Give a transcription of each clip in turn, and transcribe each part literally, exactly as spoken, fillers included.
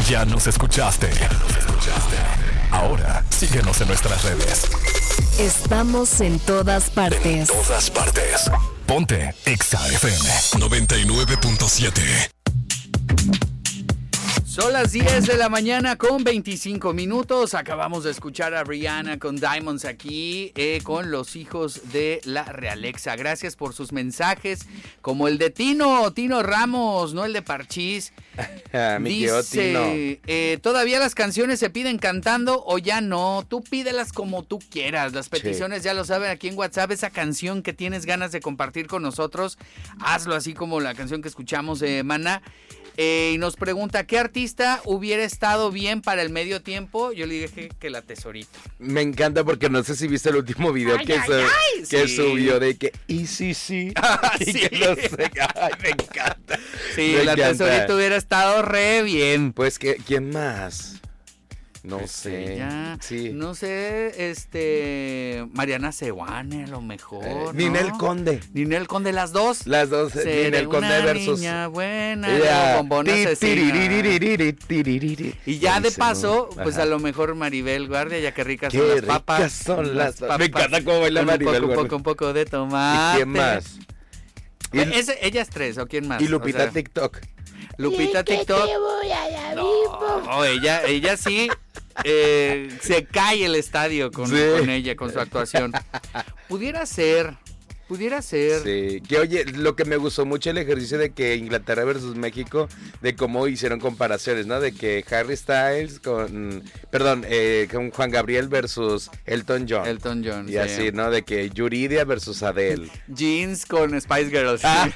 Ya nos escuchaste. Ya nos escuchaste. Ahora, síguenos en nuestras redes. Estamos en todas partes. En todas partes. Ponte Exa F M noventa y nueve punto siete. Son las diez de la mañana con veinticinco minutos. Acabamos de escuchar a Rihanna con Diamonds aquí eh, con los hijos de la Realexa. Gracias por sus mensajes, como el de Tino, Tino Ramos, no el de Parchís. Dice, eh, ¿todavía las canciones se piden cantando o ya no? Tú pídelas como tú quieras. Las peticiones, sí, ya lo saben aquí en WhatsApp. Esa canción que tienes ganas de compartir con nosotros, hazlo así como la canción que escuchamos de Maná. Eh, y nos pregunta, ¿qué artista hubiera estado bien para el medio tiempo? Yo le dije que, que la Tesorito. Me encanta porque no sé si viste el último video ay, que, ay, su, ay, que sí. subió de que y sí, sí. Ah, y sí. que no sé, ay, me encanta. Sí, me la encanta. Tesorito hubiera estado re bien. Pues, que, ¿quién más? No pues sé. Ella, sí. No sé, este. Mariana Sewane, a lo mejor. Eh, ¿no? Ninel Conde. Ninel Conde, las dos. Las dos, Ninel Conde versus. Niña buena, yeah. Bombona asesina. Y ya de paso, pues ajá, a lo mejor Maribel Guardia, ya que ricas Qué son las ricas papas. son las papas. Me encanta cómo baila Maribel Guardia. Un poco, un poco de tomate. ¿Y quién más? ¿Y Ese, ellas tres, ¿o quién más? Y Lupita, o sea, TikTok. Lupita TikTok. No, ella, ella sí. Eh, se cae el estadio con, sí. con ella, con su actuación. Pudiera ser, pudiera ser. Sí, que oye, lo que me gustó mucho el ejercicio de que Inglaterra versus México, de cómo hicieron comparaciones, ¿no? De que Harry Styles con, perdón, eh, con Juan Gabriel versus Elton John. Elton John, Y sí. así, ¿no? De que Yuridia versus Adele. Jeans con Spice Girls. Ah.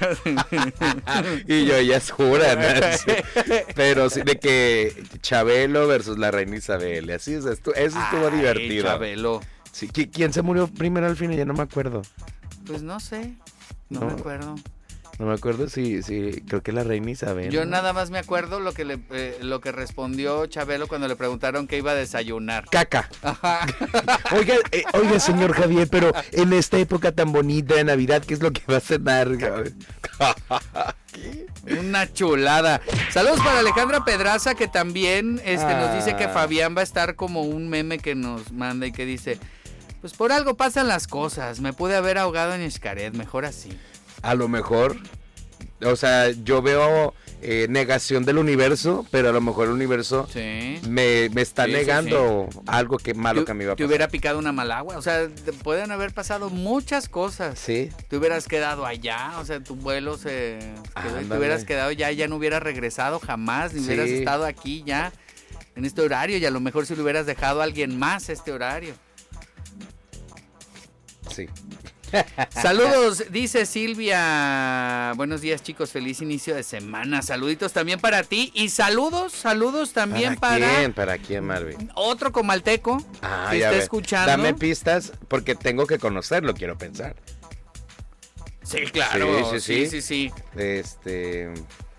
Y yo, ellas juran, ¿no? Sí. Pero sí, de que Chabelo versus la reina Isabel, y así, eso estuvo, eso estuvo Ay, divertido. Chabelo. Sí, ¿quién se murió primero al final? Ya no me acuerdo. Pues no sé, no, no me acuerdo. No me acuerdo si, si creo que la reina Isabel. Yo ¿no? nada más me acuerdo lo que le, eh, lo que respondió Chabelo cuando le preguntaron qué iba a desayunar. Caca. Ajá. Oiga, eh, oiga, señor Javier, pero en esta época tan bonita de Navidad, ¿qué es lo que va a cenar? Una chulada. Saludos para Alejandra Pedraza, que también este, ah. nos dice que Fabián va a estar como un meme que nos manda y que dice, pues por algo pasan las cosas, me pude haber ahogado en Xcaret, mejor así. A lo mejor, o sea, yo veo eh, negación del universo, pero a lo mejor el universo sí. me, me está sí, negando sí, sí. algo que malo te, que me iba a pasar. Te hubiera picado una malagua, o sea, te pueden haber pasado muchas cosas. Sí. Te hubieras quedado allá, o sea, tu vuelo se quedó, te hubieras quedado ya, ya no hubieras regresado jamás, ni sí. hubieras estado aquí ya en este horario, y a lo mejor si le hubieras dejado a alguien más este horario. Sí. Saludos, dice Silvia. Buenos días, chicos, feliz inicio de semana. Saluditos también para ti y saludos, saludos también para... ¿Para quién? ¿Para quién, Marvin? Otro comalteco ah, que está escuchando. Dame pistas porque tengo que conocerlo, quiero pensar. Sí, claro. Sí, sí, sí. sí, sí, sí. Este...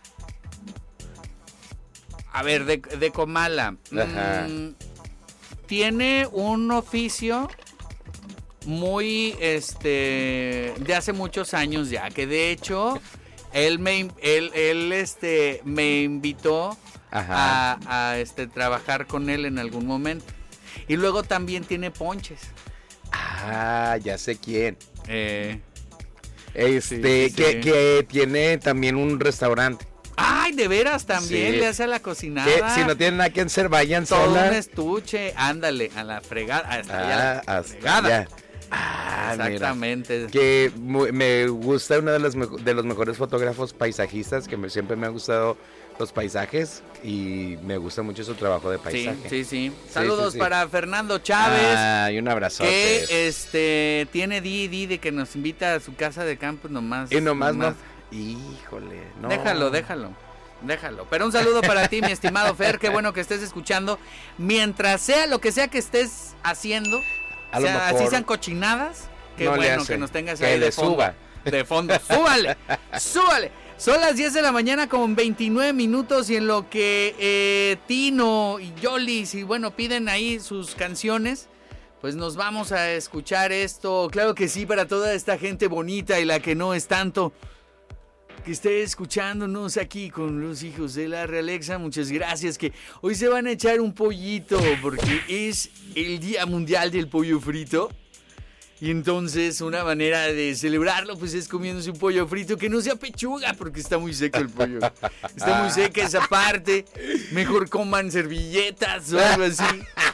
A ver, de, de Comala. Ajá. Mmm, tiene un oficio... muy este de hace muchos años ya, que de hecho él me él, él este me invitó a, a este trabajar con él en algún momento. Y luego también tiene ponches. Ah, ya sé quién. Eh, este sí, sí. Que, que tiene también un restaurante. Ay, de veras también sí. le hace a la cocinada. Que si no tienen nada que hacer, vayan todo sola. un estuche, ándale, a la fregada, hasta ah, allá. Hasta fregada. Ya. Ah, exactamente. Mira, que me gusta uno de los, de los mejores fotógrafos paisajistas, que me, siempre me ha gustado los paisajes y me gusta mucho su trabajo de paisaje. Sí, sí, sí. Saludos sí, sí, sí. para Fernando Chávez. Ah, y un abrazo. Que este tiene di di de que nos invita a su casa de campo nomás. Y nomás, nomás. no. Híjole, no. Déjalo, déjalo. Déjalo. Pero un saludo para ti, mi estimado Fer. Qué bueno que estés escuchando. Mientras sea lo que sea que estés haciendo. A o lo sea, mejor así sean cochinadas, qué no bueno que nos tengas que ahí le de fondo. Suba. De fondo, súbale, súbale. Son las diez de la mañana con veintinueve minutos y en lo que eh, Tino y Yolis y bueno piden ahí sus canciones, pues nos vamos a escuchar esto. Claro que sí, para toda esta gente bonita y la que no es tanto. que esté escuchándonos aquí con los hijos de la Realexa, muchas gracias, que hoy se van a echar un pollito porque es el Día Mundial del Pollo Frito. Y entonces una manera de celebrarlo pues es comiéndose un pollo frito que no sea pechuga porque está muy seco el pollo. Está muy seca esa parte. Mejor coman servilletas o algo así.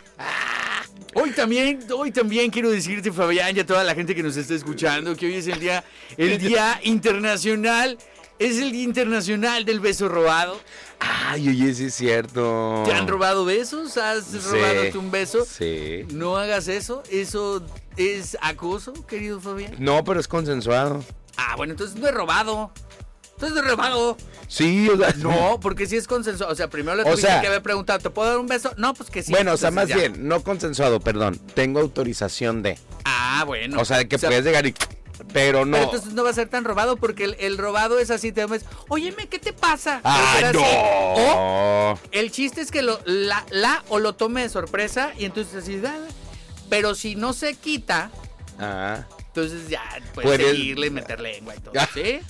Hoy también, hoy también quiero decirte, Fabián, y a toda la gente que nos está escuchando, que hoy es el día, el día internacional, es el Día Internacional del Beso Robado. Ay, oye, sí es cierto. ¿Te han robado besos? ¿Has Sí, robado tú un beso? Sí. No hagas eso, eso es acoso, querido Fabián. No, pero es consensuado. Ah, bueno, entonces no he robado. Entonces no he robado. Sí, o sea, No, porque si es consensuado. O sea, primero le O tuviste sea- que haber preguntado, ¿te puedo dar un beso? No, pues que sí. Bueno, o sea, más Entonces ya. bien, no consensuado, perdón. Tengo autorización de. Ah, bueno. O sea, que O sea, puedes llegar y. Pero no. Pero entonces no va a ser tan robado porque el, el robado es así, te ves, óyeme, ¿qué te pasa? ¡Ah, Pero será así. O no! el chiste es que lo, la, la o lo tome de sorpresa y entonces así, dale. Pero si no se quita, Ah, entonces ya puedes Puedes- seguirle y meter lengua y todo, ¿sí?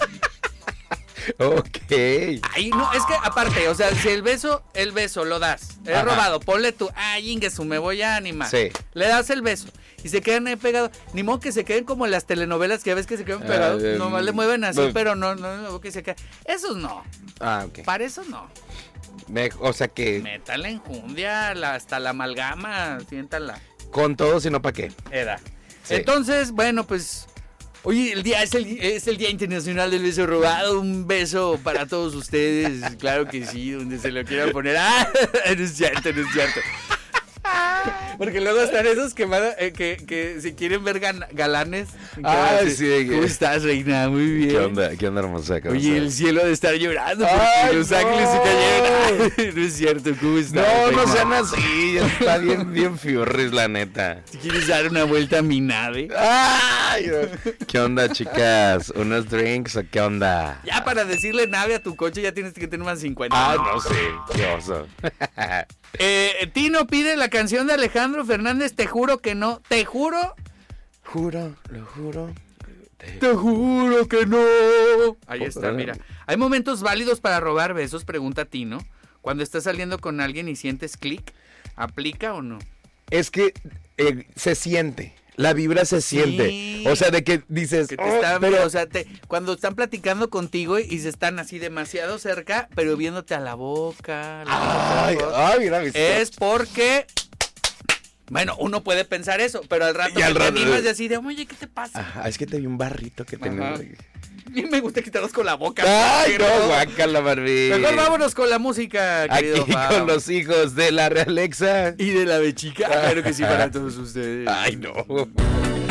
ok. Ay, no, es que aparte, o sea, si el beso, el beso lo das, es Ajá. robado, ponle tú, ay, Ingesu, me voy a animar. Sí. Le das el beso y se quedan ahí pegados. Ni modo que se queden como en las telenovelas que a veces que se quedan pegados. eh, Nomás le mueven así, no. pero no, no, no, que se quedan. Esos no, Ah, ok. para eso no. Me- o sea que Métale enjundia, la, hasta la amalgama, siéntala. con todo, sino para qué. Era. Sí. Entonces, bueno, pues. Oye, el día es el, es el Día Internacional del Beso Robado. Un beso para todos ustedes. Claro que sí, donde se lo quieran poner. Ah, no es cierto, no es cierto. Porque luego están esos que, van a- eh, que, que se quieren ver gan- galanes. que van a Ay, decir, sí, que- ¿cómo estás, reina? Muy bien. ¿Qué onda? ¿Qué onda, hermosa? ¿Cómo Oye, el estás? cielo ha de estar llorando porque Ay, los no. ángeles se cayeron. No es cierto, ¿cómo estás? No, no reina? sean así. ya Está bien, bien fiurris, la neta. ¿Te quieres dar una vuelta a mi nave? Ay, no. ¿Qué onda, chicas? ¿Unos drinks o qué onda? Ya para decirle nave a tu coche ya tienes que tener más cincuenta. Ay, no sé. Qué oso. Eh, Tino pide la canción de Alejandro Fernández, te juro que no, te juro, Juro, lo juro. te juro que no. Ahí está, mira. ¿Hay momentos válidos para robar besos? Pregunta Tino. Cuando estás saliendo con alguien y sientes clic, ¿aplica o no? Es que eh, se siente. La vibra se Sí. siente. O sea, de que dices. Que te "Oh", está, pero o sea, te- cuando están platicando contigo y se están así demasiado cerca, pero viéndote a la boca. la Ay, boca, ay, mira, mis- es porque, bueno, uno puede pensar eso, pero al rato Y al que te rato- animas y así de, oye, ¿qué te pasa? Ajá, es que te vi un barrito que tenía. Ajá. Y me gusta quitarlos con la boca. Ay, pero- no, guácala, Barbie. Mejor vámonos con la música, querido Aquí Fao. con los hijos de la Realexa. Y de la bechica, claro que sí, para todos ustedes. Ay, no.